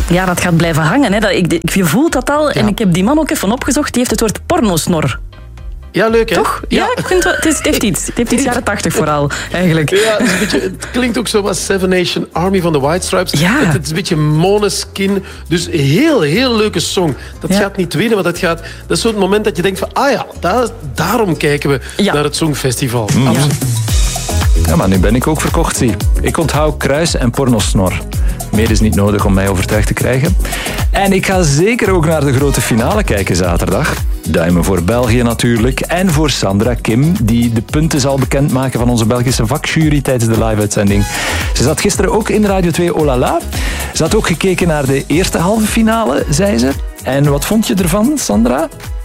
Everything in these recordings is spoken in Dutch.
Ja, dat gaat blijven hangen. Hè. Je voelt dat al. Ja. En ik heb die man ook even opgezocht. Die heeft het woord pornosnor. Ja, leuk hè? Toch? Ja, ik vind het heeft iets. Het heeft iets jaren 80 vooral, eigenlijk. Ja, het klinkt ook zo als Seven Nation Army van de White Stripes. Ja. Het is een beetje Måneskin. Dus heel, heel leuke song. Dat gaat niet winnen, maar dat is zo'n moment dat je denkt van, daarom kijken we naar het Songfestival. Ja, maar nu ben ik ook verkocht, zie. Ik onthoud kruis en pornosnor. Meer is niet nodig om mij overtuigd te krijgen. En ik ga zeker ook naar de grote finale kijken zaterdag. Duimen voor België natuurlijk. En voor Sandra Kim, die de punten zal bekendmaken van onze Belgische vakjury tijdens de live-uitzending. Ze zat gisteren ook in Radio 2 Oh La La. Ze had ook gekeken naar de eerste halve finale, zei ze. En wat vond je ervan, Sandra?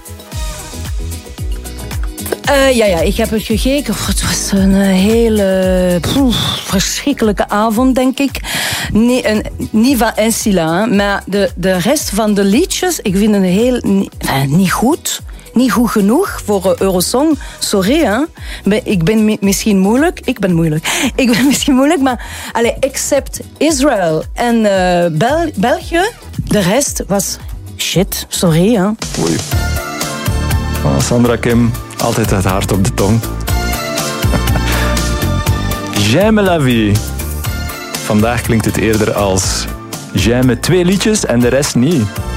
Ja, ik heb het gekeken. Het was een hele verschrikkelijke avond, denk ik. Niet van Ensila, maar de rest van de liedjes, ik vind het niet goed. Niet goed genoeg voor Eurosong. Sorry, hè. Ik ben misschien moeilijk. Ik ben misschien moeilijk, maar except Israël en België, de rest was shit. Sorry, hè. Oei. Sandra Kim, altijd het hart op de tong. J'aime la vie. Vandaag klinkt het eerder als j'aime 2 liedjes en de rest niet.